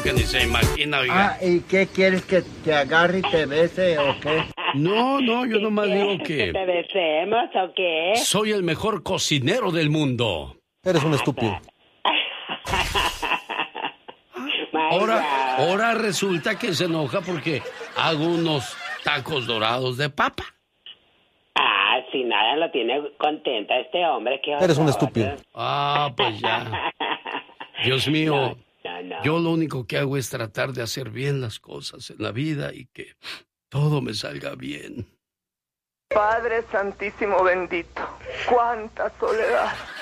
lo que ni se imagina, oiga. ¿y qué quieres que te agarre y te bese o qué? No, yo nomás digo que... ¿Que te besemos o qué? Soy el mejor cocinero del mundo. Eres un estúpido. Ahora resulta que se enoja porque hago unos tacos dorados de papa. Si nada lo tiene contenta este hombre. ¿Qué Eres un horror? estúpido. Pues ya. Dios mío, No. yo lo único que hago es tratar de hacer bien las cosas en la vida y que todo me salga bien. Padre Santísimo bendito, cuánta soledad.